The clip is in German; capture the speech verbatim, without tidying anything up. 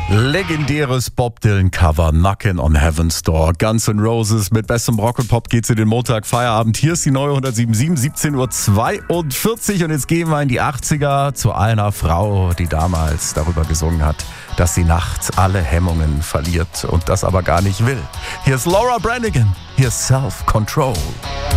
Legendäres Bob Dylan-Cover, Knockin' on Heaven's Door. Guns N' Roses mit bestem Rock und Pop geht's in den Montag Feierabend. Hier ist die neue hundertsieben Komma sieben, siebzehn Uhr zweiundvierzig und jetzt gehen wir in die achtziger zu einer Frau, die damals darüber gesungen hat, dass sie nachts alle Hemmungen verliert und das aber gar nicht will. Hier ist Laura Branigan, hier ist Self Control.